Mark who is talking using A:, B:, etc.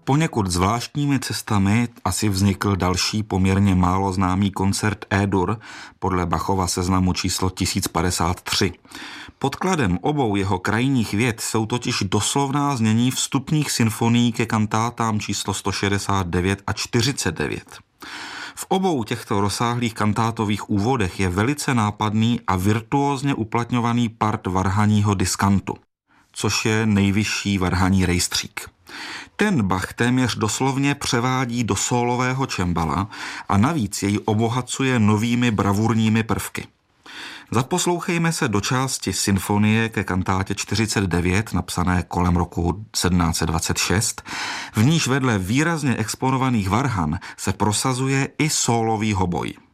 A: Poněkud zvláštními cestami asi vznikl další poměrně málo známý koncert E-dur podle Bachova seznamu číslo 1053. Podkladem obou jeho krajních vět jsou totiž doslovná znění vstupních symfonií ke kantátám číslo 169 a 49. V obou těchto rozsáhlých kantátových úvodech je velice nápadný a virtuózně uplatňovaný part varhaního diskantu, což je nejvyšší varhaní rejstřík. Ten Bach téměř doslovně převádí do sólového čembala a navíc jej obohacuje novými bravurními prvky. Zaposlouchejme se do části symfonie ke kantátě 49, napsané kolem roku 1726, v níž vedle výrazně exponovaných varhan se prosazuje i sólový hoboj.